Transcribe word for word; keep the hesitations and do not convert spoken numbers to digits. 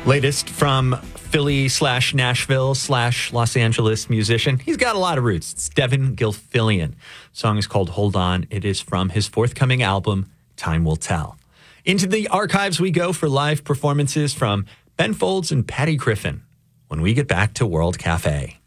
Latest from Philly slash Nashville slash Los Angeles musician. He's got a lot of roots. It's Devin Gilfillian. The song is called Hold On. It is from his forthcoming album, Time Will Tell. Into the archives we go for live performances from Ben Folds and Patty Griffin when we get back to World Cafe.